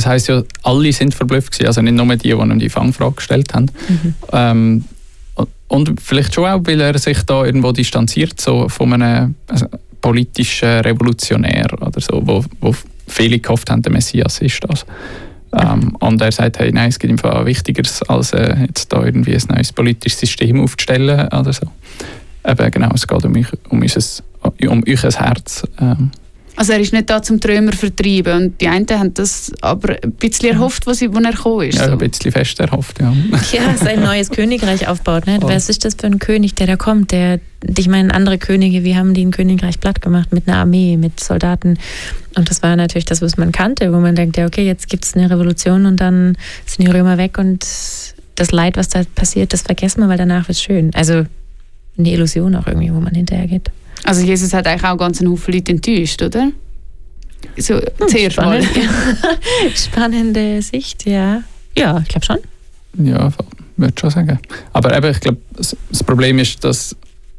es heisst ja, alle sind verblüfft gewesen, also nicht nur die ihm die Fangfrage gestellt haben. Und vielleicht schon auch, weil er sich da irgendwo distanziert so von einem politischen Revolutionär oder so, wo viele gehofft haben, der Messias ist das. Und er sagt, hey, nein, es gibt im Fall Wichtigeres, als jetzt da irgendwie ein neues politisches System aufzustellen oder so. Eben genau, es geht um euer Herz. Also er ist nicht da zum Trömer vertreiben und die einen haben das aber ein bisschen erhofft, wo er gekommen ist. Ja, so. ein bisschen fest erhofft, ja. Ja, sein neues Königreich aufbaut. Ne? Was ist das für ein König, der da kommt? Ich meine, andere Könige, wie haben die ein Königreich platt gemacht? Mit einer Armee, mit Soldaten. Und das war natürlich das, was man kannte, wo man denkt, ja okay, jetzt gibt es eine Revolution und dann sind die Römer weg und das Leid, was da passiert, das vergessen wir, weil danach wird es schön. Also eine Illusion auch irgendwie, wo man hinterher geht. Also Jesus hat eigentlich auch ganz einen Haufen Leute enttäuscht, oder? So, zuerst mal. Spannende Sicht, ja. Ja, ich glaube schon. Ja, würde schon sagen. Aber eben, ich glaube, das Problem ist, dass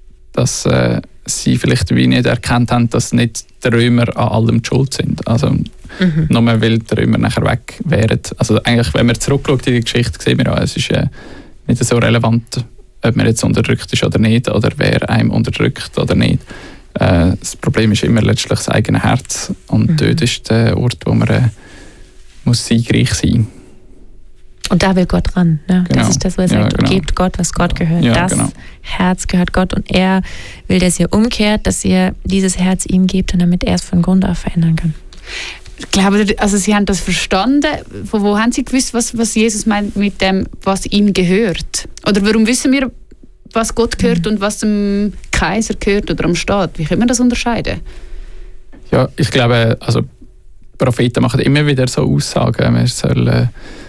sie vielleicht wie nicht erkannt haben, dass nicht die Römer an allem die schuld sind. Also nur weil die Römer nachher weg wären. Also eigentlich, wenn man zurückschaut in die Geschichte, sehen wir auch, es ist nicht so relevant, ob man jetzt unterdrückt ist oder nicht, oder wer einem unterdrückt oder nicht. Das Problem ist immer letztlich das eigene Herz. Und dort ist der Ort, wo man muss siegreich sein. Und da will Gott ran. Ne? Genau. Das ist das, was er sagt. Genau. Gebt Gott, was Gott gehört. Ja, das genau. Herz gehört Gott. Und er will, dass ihr umkehrt, dass ihr dieses Herz ihm gebt, und damit er es von Grund auf verändern kann. Ich glaube, also Sie haben das verstanden. Von wo haben Sie gewusst, was Jesus meint mit dem, was ihm gehört? Oder warum wissen wir, was Gott gehört und was dem Kaiser gehört oder am Staat? Wie können wir das unterscheiden? Ja, ich glaube, also Propheten machen immer wieder so Aussagen, man soll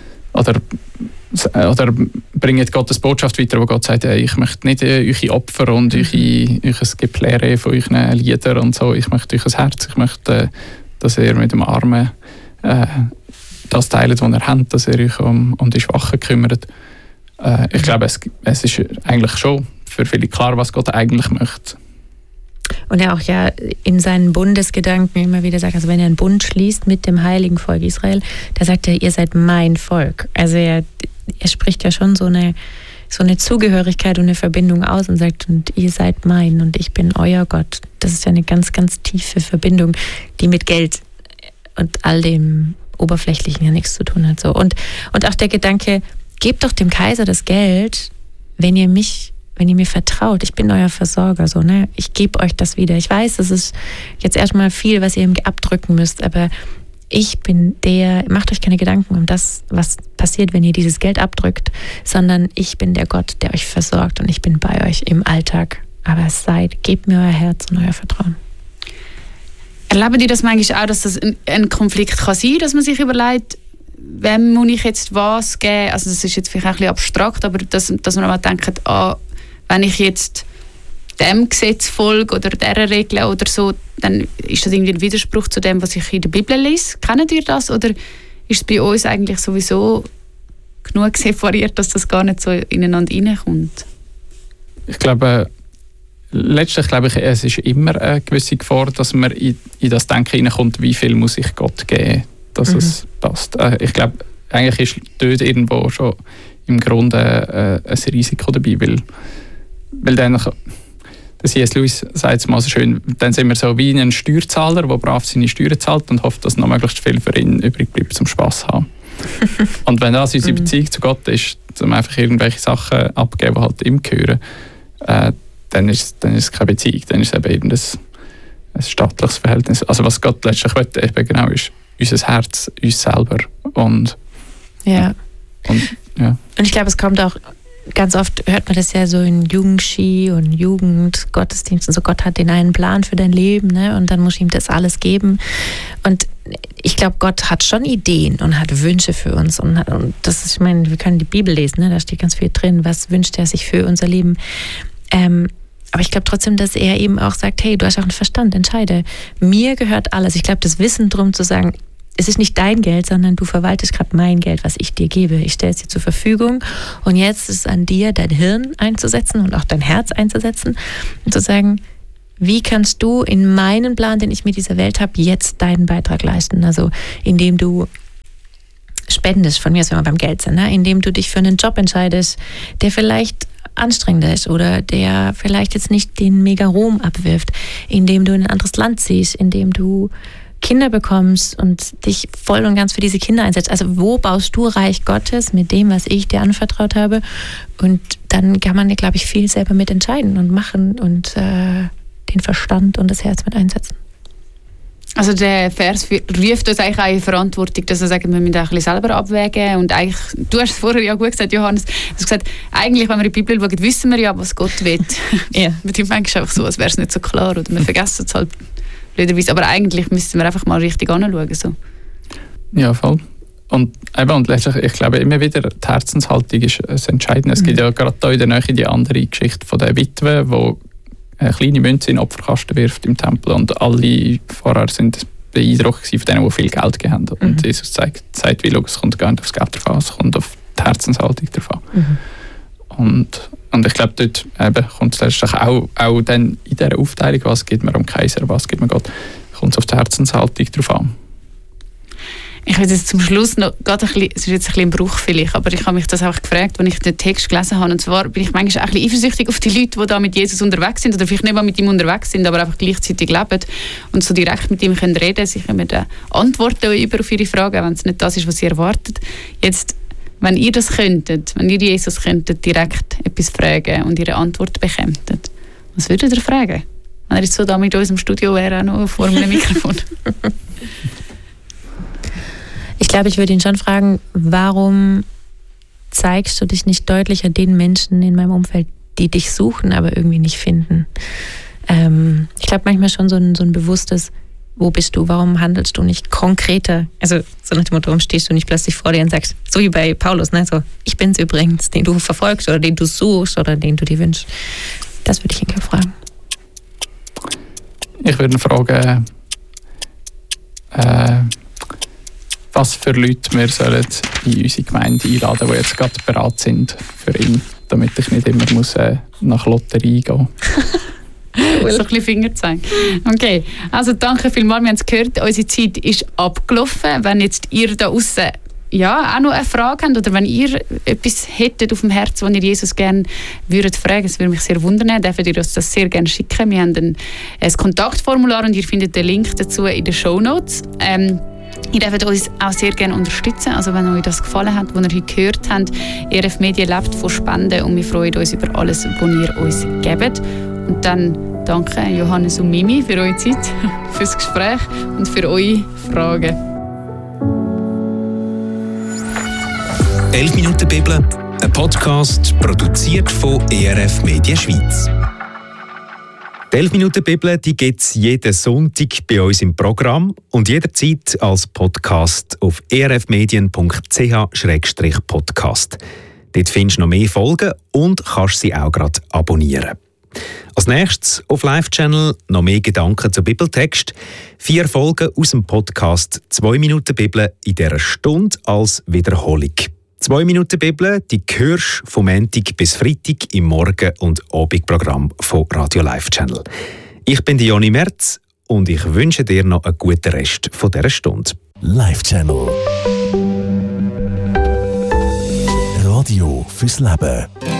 oder bringen Gottes Botschaft weiter, wo Gott sagt, ich möchte nicht eure Opfer und euer Gepläre von euren Liedern und so, ich möchte euer Herz, ich möchte, dass ihr mit dem Armen das teilt, was ihr habt, dass ihr euch um die Schwachen kümmert. Ich glaube, es ist eigentlich schon für viele klar, was Gott eigentlich möchte. Und er auch ja in seinen Bundesgedanken immer wieder sagt, also wenn er einen Bund schließt mit dem heiligen Volk Israel, da sagt er, ihr seid mein Volk. Also er spricht ja schon so eine Zugehörigkeit und eine Verbindung aus und sagt, und ihr seid mein und ich bin euer Gott. Das ist ja eine ganz, ganz tiefe Verbindung, die mit Geld und all dem Oberflächlichen ja nichts zu tun hat. So. Und auch der Gedanke, gebt doch dem Kaiser das Geld, wenn ihr mir vertraut, ich bin euer Versorger, so, ne? Ich gebe euch das wieder. Ich weiß, das ist jetzt erstmal viel, was ihr ihm abdrücken müsst, aber ich bin macht euch keine Gedanken um das, was passiert, wenn ihr dieses Geld abdrückt, sondern ich bin der Gott, der euch versorgt und ich bin bei euch im Alltag. Aber gebt mir euer Herz und euer Vertrauen. Erleben die das manchmal auch, dass das ein Konflikt kann sein, dass man sich überlegt, wem muss ich jetzt was geben? Also das ist jetzt vielleicht ein bisschen abstrakt, aber dass man mal denkt, wenn ich jetzt dem Gesetz folge oder dieser Regel oder so, dann ist das irgendwie ein Widerspruch zu dem, was ich in der Bibel lese. Kennt ihr das? Oder ist es bei uns eigentlich sowieso genug separiert, dass das gar nicht so ineinander reinkommt? Ich glaube, letztlich glaube ich, es ist immer eine gewisse Gefahr, dass man in das Denken hineinkommt, wie viel muss ich Gott geben, dass es passt. Ich glaube, eigentlich ist dort irgendwo schon im Grunde ein Risiko dabei, weil dann, der C.S. Lewis sagt es mal so schön, dann sind wir so wie ein Steuerzahler, der brav seine Steuern zahlt und hofft, dass noch möglichst viel für ihn übrig bleibt zum Spass zu haben. Und wenn das unsere Beziehung zu Gott ist, um einfach irgendwelche Sachen abzugeben, die halt ihm gehören, dann ist es keine Beziehung, dann ist es eben ein staatliches Verhältnis. Also was Gott letztlich will, eben genau ist unser Herz, uns selber. Und ich glaube, es kommt auch, ganz oft hört man das ja so in Jugendski und Jugendgottesdiensten, so Gott hat den einen Plan für dein Leben, ne? Und dann muss ich ihm das alles geben. Und ich glaube, Gott hat schon Ideen und hat Wünsche für uns. Und das ist, ich meine, wir können die Bibel lesen, ne? Da steht ganz viel drin, was wünscht er sich für unser Leben. Aber ich glaube trotzdem, dass er eben auch sagt, hey, du hast auch einen Verstand, entscheide. Mir gehört alles. Ich glaube, das Wissen drum zu sagen, es ist nicht dein Geld, sondern du verwaltest gerade mein Geld, was ich dir gebe. Ich stelle es dir zur Verfügung und jetzt ist es an dir, dein Hirn einzusetzen und auch dein Herz einzusetzen und zu sagen, wie kannst du in meinen Plan, den ich mit dieser Welt habe, jetzt deinen Beitrag leisten? Also indem du spendest, von mir aus, wenn wir beim Geld sind, ne? Indem du dich für einen Job entscheidest, der vielleicht anstrengender ist oder der vielleicht jetzt nicht den Mega-Ruhm abwirft, indem du in ein anderes Land ziehst, indem du Kinder bekommst und dich voll und ganz für diese Kinder einsetzt. Also wo baust du Reich Gottes mit dem, was ich dir anvertraut habe? Und dann kann man, glaube ich, viel selber mit entscheiden und machen und den Verstand und das Herz mit einsetzen. Also der Vers ruft uns eigentlich auch in Verantwortung, dass wir sagen, wir müssen auch ein bisschen selber abwägen. Und eigentlich, du hast es vorher ja gut gesagt, Johannes, du hast gesagt, eigentlich, wenn wir in die Bibel schauen, wissen wir ja, was Gott will. Ja. Mit dem manchmal einfach so, als wäre es nicht so klar oder wir vergessen es halt blöderweise. Aber eigentlich müssen wir einfach mal richtig anschauen. So. Ja, voll. Und letztlich, ich glaube immer wieder, die Herzenshaltung ist das Entscheidende. Es gibt ja gerade da in der Nähe die andere Geschichte von der Witwe, wo eine kleine Münze in den Opferkasten wirft im Tempel und alle vorher sind beeindruckt von denen, die viel Geld gegeben haben. Und Jesus sagt, wie es kommt gar nicht aufs Geld drauf an, es kommt auf die Herzenshaltung drauf an. Und ich glaube, dort kommt es letztlich auch dann in dieser Aufteilung, was gibt man am Kaiser, was gibt man Gott, kommt es auf die Herzenshaltung drauf an. Ich will jetzt zum Schluss noch, gerade ein bisschen, es ist jetzt ein bisschen ein Bruch vielleicht, aber ich habe mich das auch gefragt, als ich den Text gelesen habe. Und zwar bin ich manchmal auch ein bisschen eifersüchtig auf die Leute, die da mit Jesus unterwegs sind oder vielleicht nicht mal mit ihm unterwegs sind, aber einfach gleichzeitig leben und so direkt mit ihm reden können. Sie können Antworten über auf ihre Fragen, wenn es nicht das ist, was sie erwartet. Jetzt, wenn ihr das könntet, wenn ihr Jesus könntet direkt etwas fragen und ihre Antwort bekämmtet, was würdet ihr fragen? Wenn er jetzt so da mit uns im Studio wäre, auch noch vor einem Mikrofon. Ich glaube, ich würde ihn schon fragen, warum zeigst du dich nicht deutlicher den Menschen in meinem Umfeld, die dich suchen, aber irgendwie nicht finden? Ich glaube manchmal schon so ein bewusstes, wo bist du, warum handelst du nicht konkreter? Also so nach dem Motto, warum stehst du nicht plötzlich vor dir und sagst, so wie bei Paulus, ne? So, ich bin's übrigens, den du verfolgst oder den du suchst oder den du dir wünschst. Das würde ich ihn gerne fragen. Ich würde ihn fragen, was für Leute wir sollen in unsere Gemeinde einladen, die jetzt gerade bereit sind für ihn, damit ich nicht immer muss, nach Lotterie gehen muss. So ein bisschen Finger zeigen. Okay, also danke vielmals, wir haben es gehört, unsere Zeit ist abgelaufen. Wenn jetzt ihr da draussen auch noch eine Frage habt oder wenn ihr etwas hättet auf dem Herzen, was ihr Jesus gerne würdet fragen, das würde mich sehr wundern, dürft ihr uns das sehr gerne schicken. Wir haben ein Kontaktformular und ihr findet den Link dazu in den Shownotes. Ihr dürft uns auch sehr gerne unterstützen. Also wenn euch das gefallen hat, was ihr heute gehört habt, ERF Medien lebt von Spenden und wir freuen uns über alles, was ihr uns gebt. Und dann danke Johannes und Mimi für eure Zeit, fürs Gespräch und für eure Fragen. 11 Minuten Bibel, ein Podcast produziert von ERF Medien Schweiz. Die 11 Minuten Bibel gibt es jeden Sonntag bei uns im Programm und jederzeit als Podcast auf erfmedien.ch/podcast. Dort findest du noch mehr Folgen und kannst sie auch gerade abonnieren. Als nächstes auf Live-Channel noch mehr Gedanken zum Bibeltext. 4 Folgen aus dem Podcast 2 Minuten Bibel in dieser Stunde als Wiederholung. 2 Minuten Bibel, die hörst du vom Montag bis Freitag im Morgen- und Abendprogramm von Radio Live Channel. Ich bin Joni Merz und ich wünsche dir noch einen guten Rest von dieser Stunde. Live Channel. Radio fürs Leben.